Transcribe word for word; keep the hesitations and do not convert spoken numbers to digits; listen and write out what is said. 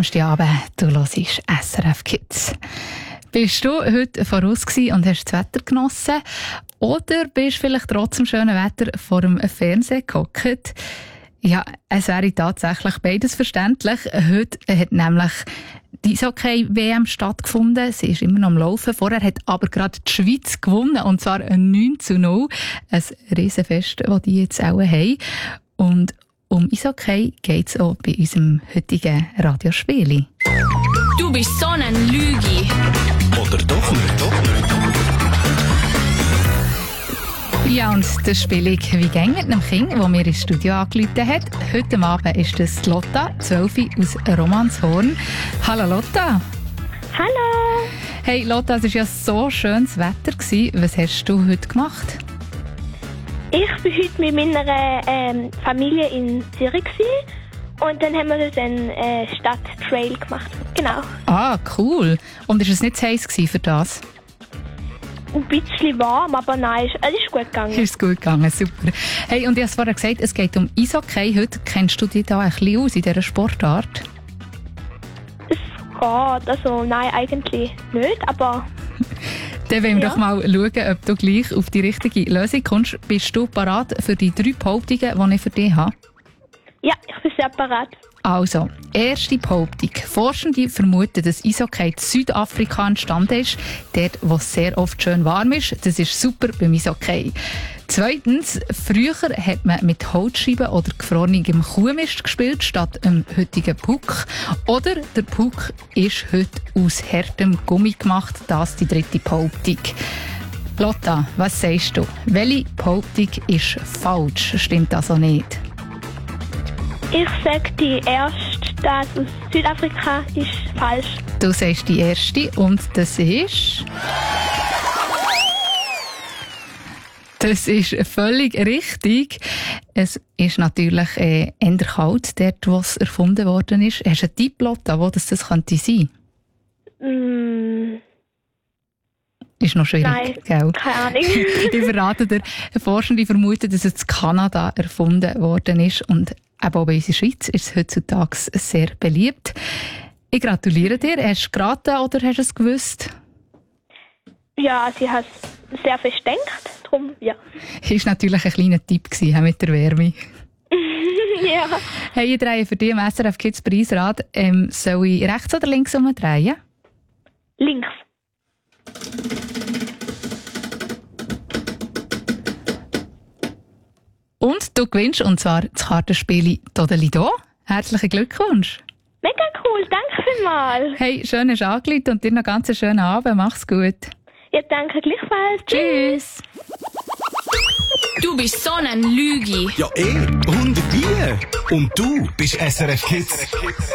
Samstagabend, du hörst S R F Kids. Bist du heute voraus und hast das Wetter genossen? Oder bist du vielleicht trotz dem schönen Wetter vor dem Fernseher gehockt? Ja, es wäre tatsächlich beides verständlich. Heute hat nämlich die Eishockey-W M stattgefunden. Sie ist immer noch am Laufen. Vorher hat aber gerade die Schweiz gewonnen, und zwar neun zu null. Ein Riesenfest, das die jetzt auch haben. Und um Eishockey geht es auch bei unserem heutigen Radiospiel. Du bist so ein Lügi. Oder doch nicht? Doch nicht. Ja, und das Spiel wie gäng mit einem Kind, das mir ins Studio angerufen hat. Heute Abend ist das Lotta, zwölf aus Romanshorn. Hallo Lotta. Hallo. Hey Lotta, es war ja so schönes Wetter. Was hast du heute gemacht? Ich war heute mit meiner ähm, Familie in Zürich und dann haben wir dort einen äh, Stadttrail gemacht. Genau. Ah, cool. Und war es nicht zu heiß für das? Ein bisschen warm, aber nein, es ist gut gegangen. Ist gut gegangen, super. Hey, und ich habe vorher gesagt, es geht um Eishockey. Heute kennst du dich da ein bisschen aus in dieser Sportart? Es geht, also nein, eigentlich nicht, aber... Dann wollen wir Ja. doch mal schauen, ob du gleich auf die richtige Lösung kommst. Bist du bereit für die drei Behauptungen, die ich für dich habe? Ja, ich bin sehr parat. Also, erste Behauptung. Forschende vermuten, dass Eishockey in Südafrika entstanden ist, dort, wo es sehr oft schön warm ist. Das ist super beim Eishockey. Zweitens, früher hat man mit Holzscheiben oder gefrorenem Kuhmist gespielt, statt dem heutigen Puck. Oder der Puck ist heute aus hartem Gummi gemacht. Das ist die dritte Behauptung. Lotta, was sagst du? Welche Behauptung ist falsch? Stimmt also nicht? Ich sage die erste, dass aus Südafrika ist falsch. Du sagst die erste und das ist... Das ist völlig richtig. Es ist natürlich äh, eher kalt, dort, wo es erfunden worden ist. Hast du einen Tipp, Lotta, wo das, das könnte sein? Mm, Ist noch schwierig, nein, gell? keine Ahnung. Ich verrate dir, Forschende vermuten, dass es in Kanada erfunden worden ist. Und eben auch bei uns in der Schweiz ist es heutzutage sehr beliebt. Ich gratuliere dir. Hast du geraten oder hast du es gewusst? Ja, sie hat sehr fest gedacht, darum, ja. Das war natürlich ein kleiner Tipp gewesen, mit der Wärme. Ja. Hey, ich drehe für dich im S R F Kids Preisrad. Ähm, soll ich rechts oder links umdrehen? Links. Und du gewinnst, und zwar das Kartenspiel «Todeli do». Herzlichen Glückwunsch. Mega cool, danke vielmals. Hey, schön hast du angerufen und dir noch ganz einen schönen Abend. Mach's gut. Ja, danke gleichfalls. Tschüss. Du bist so ein Lügi. Ja, eh. Und wie? Und du bist S R F Kids.